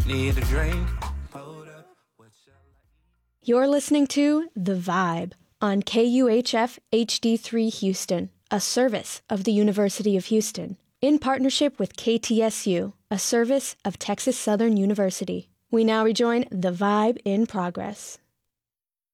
Need a drink? Hold up. You're listening to The Vibe on KUHF HD3 Houston, a service of the University of Houston, in partnership with KTSU, a service of Texas Southern University. We now rejoin The Vibe in progress.